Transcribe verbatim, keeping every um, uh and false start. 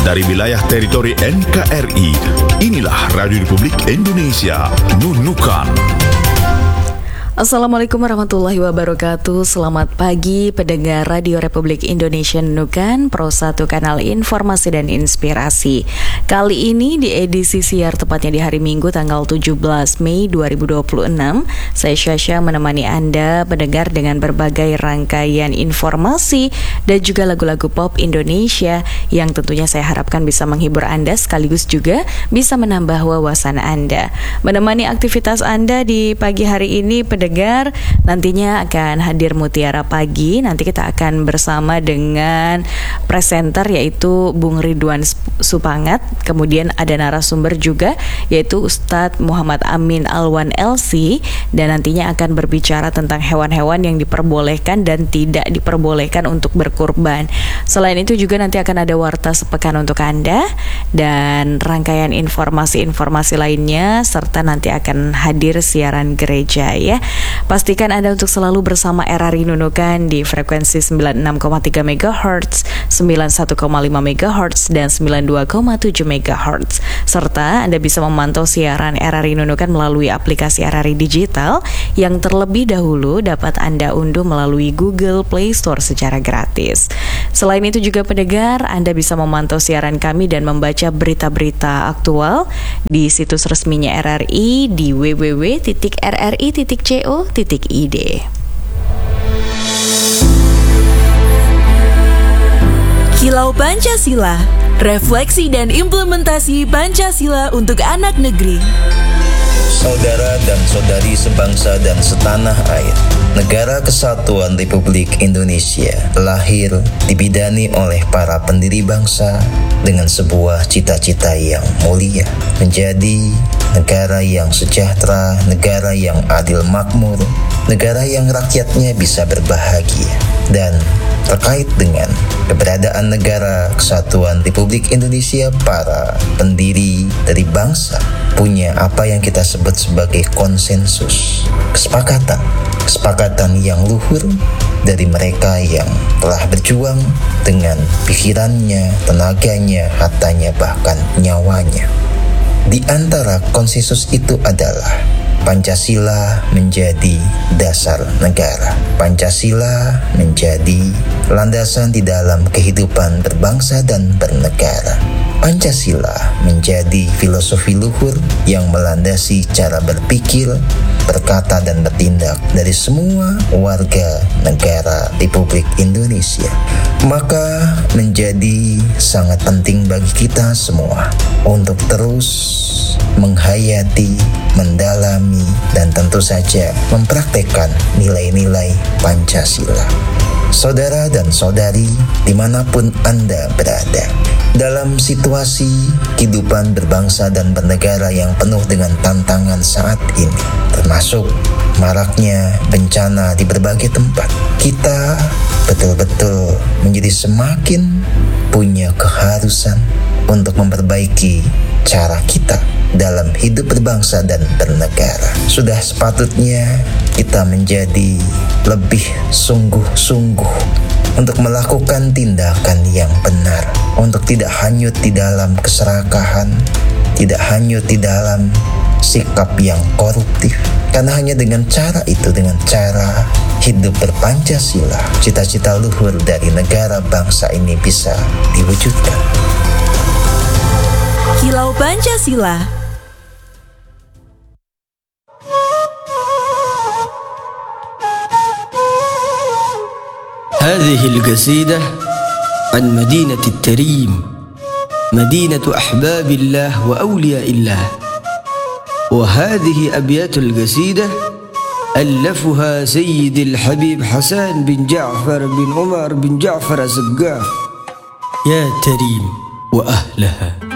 dari wilayah teritori N K R I. Inilah Radio Republik Indonesia, Nunukan. Assalamualaikum warahmatullahi wabarakatuh. Selamat pagi pendengar Radio Republik Indonesia Nunukan, Pro satu Kanal Informasi dan Inspirasi. Kali ini di edisi siar tepatnya di hari Minggu tanggal tujuh belas Mei dua ribu dua puluh enam, saya Syasha menemani Anda pendengar dengan berbagai rangkaian informasi dan juga lagu-lagu pop Indonesia yang tentunya saya harapkan bisa menghibur Anda sekaligus juga bisa menambah wawasan Anda. Menemani aktivitas Anda di pagi hari ini pendengar, nantinya akan hadir Mutiara Pagi. Nanti kita akan bersama dengan presenter yaitu Bung Ridwan Supangat. Kemudian ada narasumber juga yaitu Ustadz Muhammad Amin Alwan L C, dan nantinya akan berbicara tentang hewan-hewan yang diperbolehkan dan tidak diperbolehkan untuk berkurban. Selain itu juga nanti akan ada warta sepekan untuk Anda dan rangkaian informasi-informasi lainnya, serta nanti akan hadir siaran gereja ya. Pastikan Anda untuk selalu bersama R R I Nunukan di frekuensi sembilan puluh enam koma tiga megahertz, sembilan puluh satu koma lima megahertz, dan sembilan puluh dua koma tujuh megahertz. Serta Anda bisa memantau siaran R R I Nunukan melalui aplikasi R R I Digital yang terlebih dahulu dapat Anda unduh melalui Google Play Store secara gratis. Selain itu juga pendengar, Anda bisa memantau siaran kami dan membaca berita-berita aktual di situs resminya R R I di w w w titik r r i titik co titik i d. Kilau Pancasila, refleksi dan implementasi Pancasila untuk anak negeri. Saudara dan saudari sebangsa dan setanah air, Negara Kesatuan Republik Indonesia lahir dibidani oleh para pendiri bangsa dengan sebuah cita-cita yang mulia, menjadi negara yang sejahtera, negara yang adil makmur, negara yang rakyatnya bisa berbahagia. Dan terkait dengan keberadaan Negara Kesatuan Republik Indonesia, para pendiri dari bangsa punya apa yang kita sebut sebagai konsensus, kesepakatan, kesepakatan yang luhur dari mereka yang telah berjuang dengan pikirannya, tenaganya, hartanya, bahkan nyawanya. Di antara konsensus itu adalah Pancasila menjadi dasar negara. Pancasila menjadi landasan di dalam kehidupan berbangsa dan bernegara. Pancasila menjadi filosofi luhur yang melandasi cara berpikir, berkata dan bertindak dari semua warga negara Republik Indonesia. Maka menjadi sangat penting bagi kita semua untuk terus menghayati, mendalami, dan tentu saja mempraktekkan nilai-nilai Pancasila. Saudara dan saudari dimanapun Anda berada, dalam situasi kehidupan berbangsa dan bernegara yang penuh dengan tantangan saat ini, termasuk maraknya bencana di berbagai tempat, kita betul-betul menjadi semakin punya keharusan untuk memperbaiki cara kita dalam hidup berbangsa dan bernegara. Sudah sepatutnya kita menjadi lebih sungguh-sungguh untuk melakukan tindakan yang benar, untuk tidak hanyut di dalam keserakahan, tidak hanyut di dalam sikap yang koruptif. Karena hanya dengan cara itu, dengan cara hidup berpancasila, cita-cita luhur dari negara bangsa ini bisa diwujudkan. Kilau Pancasila. هذه القصيدة عن مدينة التريم، مدينة أحباب الله وأولياء الله. وهذه أبيات القصيدة ألفها سيد الحبيب حسان بن جعفر بن عمر بن جعفر الزقاف. يا تريم وأهلها.